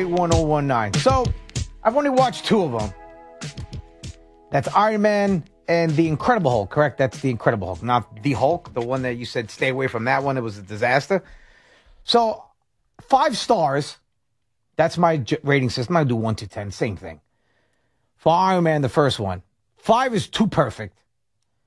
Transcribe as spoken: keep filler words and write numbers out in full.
eight one zero one nine. So, I've only watched two of them. That's Iron Man and The Incredible Hulk, correct? That's The Incredible Hulk, not The Hulk, the one that you said stay away from that one. It was a disaster. So, five stars. That's my j- rating system. I do one to ten, same thing. For Iron Man, the first one, five is too perfect.